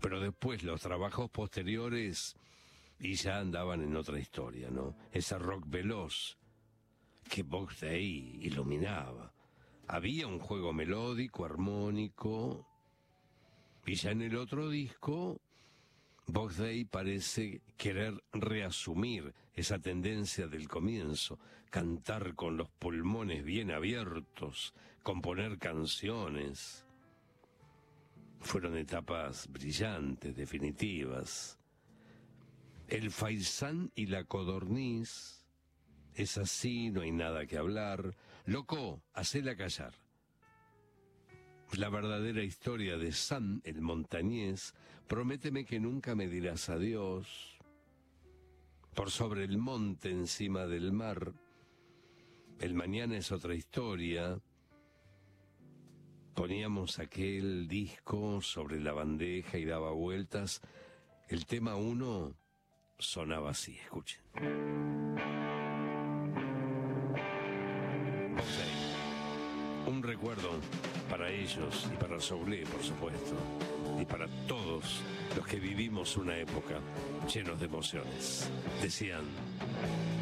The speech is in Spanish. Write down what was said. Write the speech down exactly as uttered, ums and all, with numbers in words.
Pero después los trabajos posteriores y ya andaban en otra historia, ¿no? Ese rock veloz que Box Day iluminaba. Había un juego melódico, armónico, y ya en el otro disco, Box Day parece querer reasumir esa tendencia del comienzo, cantar con los pulmones bien abiertos, componer canciones. Fueron etapas brillantes, definitivas. El faisán y la codorniz, es así, no hay nada que hablar. Loco, hacela callar. La verdadera historia de Sam, el montañés, prométeme que nunca me dirás adiós. Por sobre el monte, encima del mar. El mañana es otra historia. Poníamos aquel disco sobre la bandeja y daba vueltas. El tema uno sonaba así, escuchen. Ok, un recuerdo para ellos y para Soulé, por supuesto, y para todos los que vivimos una época llenos de emociones. Decían...